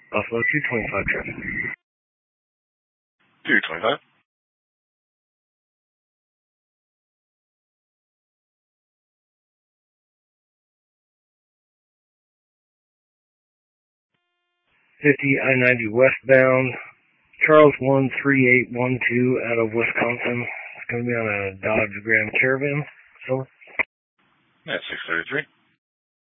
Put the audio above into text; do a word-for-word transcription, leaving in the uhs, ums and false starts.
Buffalo two twenty-five traffic. two twenty-five. fifty I ninety westbound, Charles one three eight one two out of Wisconsin. It's going to be on a Dodge Grand Caravan. So That's six thirty-three.